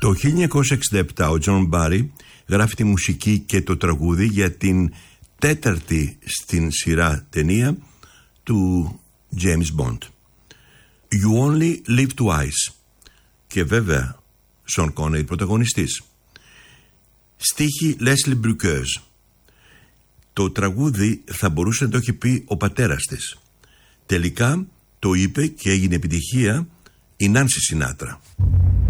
Το 1967 ο Τζον Μπάρι γράφει τη μουσική και το τραγούδι για την τέταρτη στην σειρά ταινία του James Bond. You Only Live Twice. Και βέβαια Σον Κόνερι πρωταγωνιστής. Στίχη Leslie Bricusse. Το τραγούδι θα μπορούσε να το έχει πει ο πατέρας της. Τελικά το είπε και έγινε επιτυχία η Νάνσι Σινάτρα.